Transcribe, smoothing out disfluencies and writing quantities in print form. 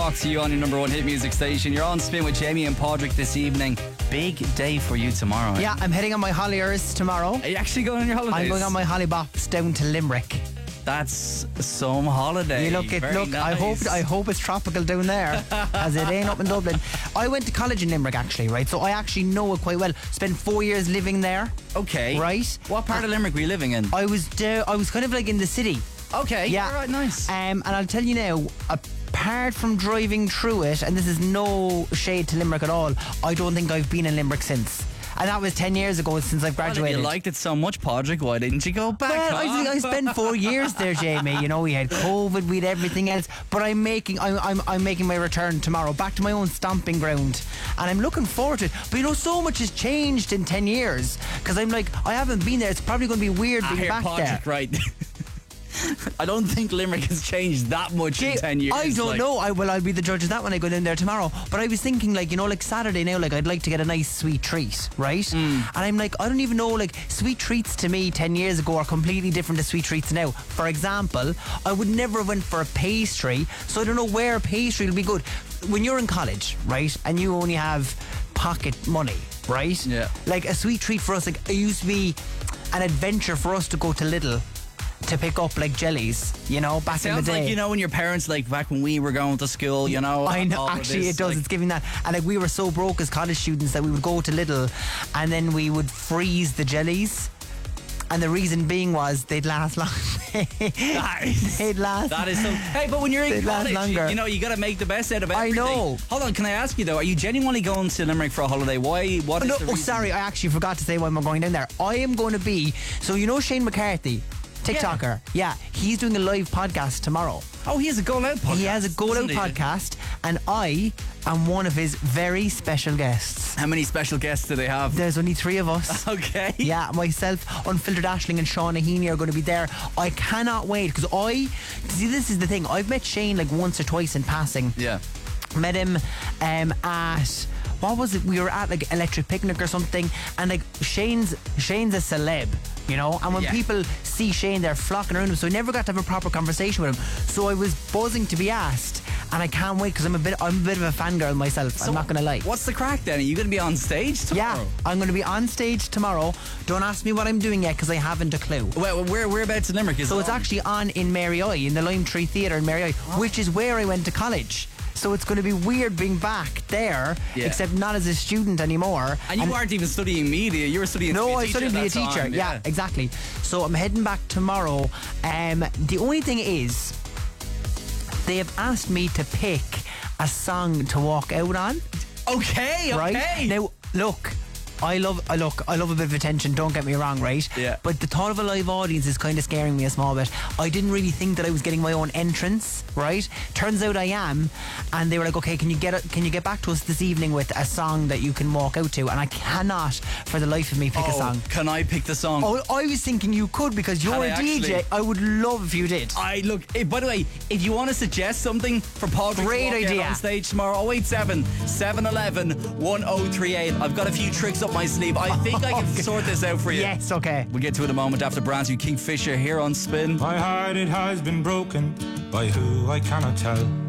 o'clock to you on your number one hit music station. You're on Spin with Jamie and Padraig this evening. Big day for you tomorrow. Yeah, I'm heading on my Holliers tomorrow. Are you actually going on your holidays? I'm going on my Hollybops down to Limerick. That's some holiday. You look, nice. I hope it's tropical down there, as it ain't up in Dublin. I went to college in Limerick, actually, right? So I actually know it quite well. Spent 4 years living there. Okay. Right? What part of Limerick were you living in? I was kind of like in the city. Okay. Yeah. All right, nice. And I'll tell you now, apart from driving through it, and this is no shade to Limerick at all, I don't think I've been in Limerick since. And that was 10 years ago since I've graduated. Well, if you liked it so much, Padraig, why didn't you go back? Well, I spent 4 years there, Jamie. You know, we had COVID, we had everything else. But I'm making my return tomorrow, back to my own stomping ground. And I'm looking forward to it. But you know, so much has changed in 10 years. Because I'm like, I haven't been there. It's probably going to be weird being back Padraig, there. Right. I don't think Limerick has changed that much in 10 years. I don't know. I'll be the judge of that when I go in there tomorrow. But I was thinking, like, you know, like Saturday now, like, I'd like to get a nice sweet treat, right? And I'm like, I don't even know, like, sweet treats to me 10 years ago are completely different to sweet treats now. For example, I would never have went for a pastry, so I don't know where a pastry will be good. When you're in college, right, and you only have pocket money, right? Yeah. Like, a sweet treat for us, like, it used to be an adventure for us to go to Lidl to pick up like jellies, you know, back in the day. Sounds like, you know, when your parents, like back when we were going to school, you know. I know, actually it does, like, it's giving that. And like, we were so broke as college students that we would go to Lidl and then we would freeze the jellies. And the reason being was they'd last long. They'd last. That is so. Hey, but when you're in college, you know, you got to make the best out of everything. I know. Hold on, can I ask you though? Are you genuinely going to Limerick for a holiday? Why? What is the reason? Sorry, I actually forgot to say why I'm going down there. I am going to be. So you know Shane McCarthy, TikToker. Yeah, he's doing a live podcast tomorrow. Oh, he has a Go Loud podcast. He has a Go Loud podcast, and I am one of his very special guests. How many special guests do they have? There's only 3 of us. Okay. Yeah, myself, Unfiltered Ashling, and Shauna Heaney are going to be there. I cannot wait, because see, this is the thing. I've met Shane like once or twice in passing. Yeah. Met him at, what was it? We were at like Electric Picnic or something, and like Shane's a celeb, you know, and when people see Shane, they're flocking around him, so I never got to have a proper conversation with him. So I was buzzing to be asked, and I can't wait, because I'm a bit of a fangirl myself. So I'm not gonna lie. What's the crack then? Are you going to be on stage tomorrow? Yeah, I'm going to be on stage tomorrow. Don't ask me what I'm doing yet, because I haven't a clue. Well, whereabouts in Limerick is it? So it's actually on in Mary I, in the Lime Tree Theatre in Mary I, which is where I went to college. So it's going to be weird being back there, except not as a student anymore. And you weren't even studying media, you were studying to be a teacher. No, I studied to be a teacher, yeah, exactly. So I'm heading back tomorrow. The only thing is, they have asked me to pick a song to walk out on. Okay. Right? Now, look, I love a bit of attention, don't get me wrong, right? Yeah. But the thought of a live audience is kind of scaring me a small bit. I didn't really think that I was getting my own entrance, right? Turns out I am, and they were like, okay, can you get back to us this evening with a song that you can walk out to? And I cannot for the life of me pick a song. Can I pick the song? Oh, I was thinking you could, because you're a DJ. I would love if you did. By the way, if you want to suggest something for Padraig great idea on stage tomorrow, 087 711 1038. I've got a few tricks up my sleeve. I think I can sort this out for you. Yes, okay. We'll get to it in a moment after brand new Kingfisher here on Spin. My heart, it has been broken by who I cannot tell.